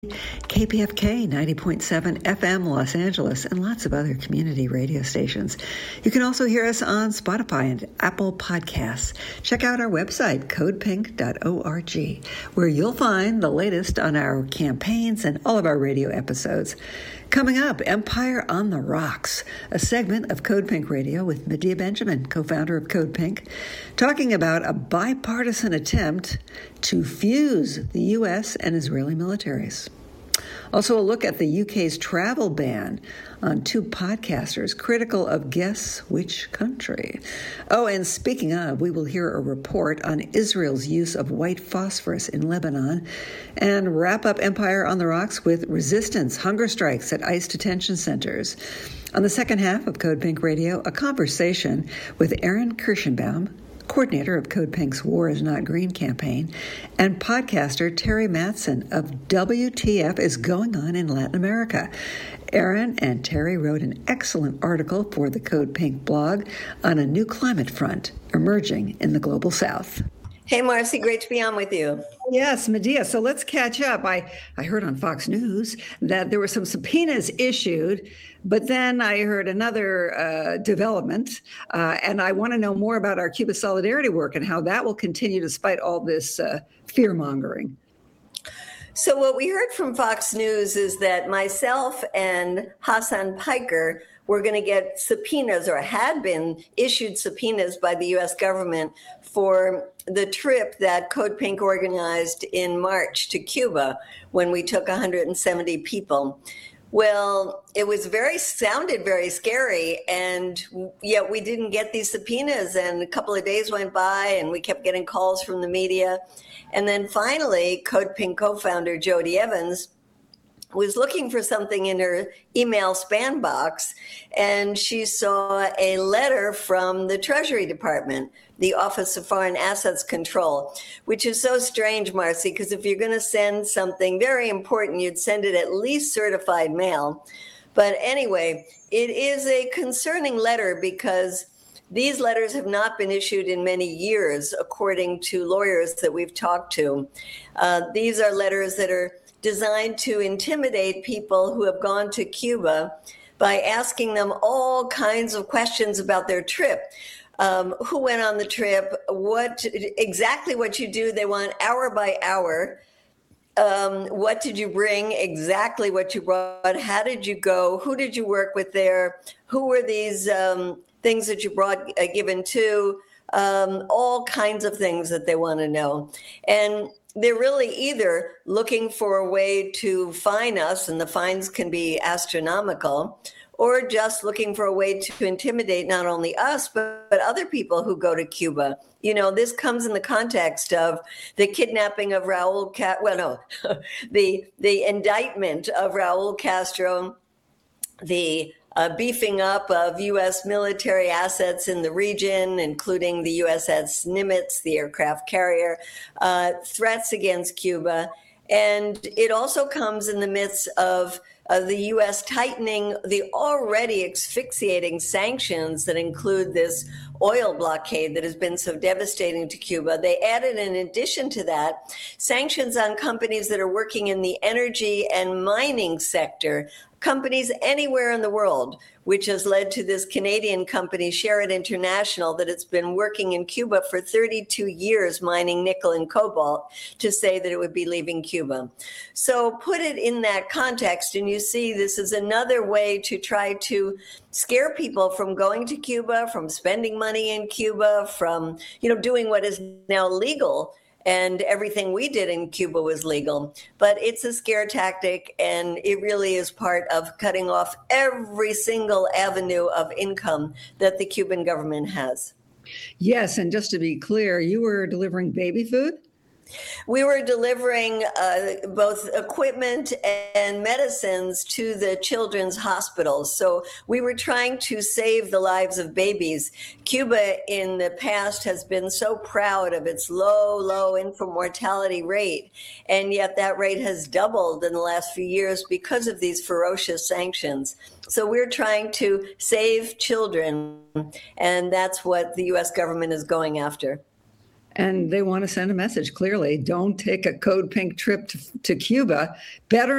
KPFK 90.7 FM Los Angeles, and lots of other community radio stations. You can also hear us on Spotify and Apple Podcasts. Check out our website, codepink.org, where you'll find the latest on our campaigns and all of our radio episodes. Coming up, Empire on the Rocks, a segment of Code Pink Radio with Medea Benjamin, co-founder of Code Pink, talking about a bipartisan attempt to fuse the U.S. and Israeli militaries. Also a look at the UK's travel ban on two podcasters critical of guess which country. Oh, and speaking of, we will hear a report on Israel's use of white phosphorus in Lebanon and wrap up Empire on the Rocks with resistance, hunger strikes at ICE detention centers. On the second half of Code Pink Radio, a conversation with Aaron Kirschenbaum, coordinator of Code Pink's War is Not Green campaign, and podcaster Terry Mattson of WTF is Going On in Latin America. Aaron and Terry wrote an excellent article for the Code Pink blog on a new climate front emerging in the global south. Hey, Marcy, great to be on with you. Yes, Medea. So let's catch up. I heard on Fox News that there were some subpoenas issued, but then I heard another development, and I want to know more about our Cuba solidarity work and how that will continue despite all this fear-mongering. So what we heard from Fox News is that myself and Hassan Piker were going to get subpoenas, or had been issued subpoenas by the U.S. government for the trip that Code Pink organized in March to Cuba when we took 170 people. Well, it sounded very scary, and yet we didn't get these subpoenas, and a couple of days went by and we kept getting calls from the media. And then finally, Code Pink co-founder Jody Evans was looking for something in her email spam box, and she saw a letter from the Treasury Department, the Office of Foreign Assets Control, which is so strange, Marcy, because if you're going to send something very important, you'd send it at least certified mail. But anyway, it is a concerning letter because these letters have not been issued in many years, according to lawyers that we've talked to. These are letters that are designed to intimidate people who have gone to Cuba by asking them all kinds of questions about their trip. Who went on the trip, exactly what you do. They want hour by hour. What did you bring? Exactly what you brought. How did you go? Who did you work with there? Who were these things that you brought given to? All kinds of things that they want to know. And they're really either looking for a way to fine us, and the fines can be astronomical, or just looking for a way to intimidate not only us, but other people who go to Cuba. You know, this comes in the context of the kidnapping of the indictment of Raul Castro, the beefing up of U.S. military assets in the region, including the USS Nimitz, the aircraft carrier, threats against Cuba. And it also comes in the midst of the U.S. tightening the already asphyxiating sanctions that include this oil blockade that has been so devastating to Cuba. They added, in addition to that, sanctions on companies that are working in the energy and mining sector, companies anywhere in the world, which has led to this Canadian company, Sherritt International, that it's been working in Cuba for 32 years, mining nickel and cobalt, to say that it would be leaving Cuba. So put it in that context, and you see this is another way to try to scare people from going to Cuba, from spending money in Cuba, from, doing what is now legal. And everything we did in Cuba was legal. But it's a scare tactic, and it really is part of cutting off every single avenue of income that the Cuban government has. Yes, and just to be clear, you were delivering baby food? We were delivering both equipment and medicines to the children's hospitals. So we were trying to save the lives of babies. Cuba in the past has been so proud of its low infant mortality rate. And yet that rate has doubled in the last few years because of these ferocious sanctions. So we're trying to save children, and that's what the U.S. government is going after. And they want to send a message clearly. Don't take a Code Pink trip to Cuba. Better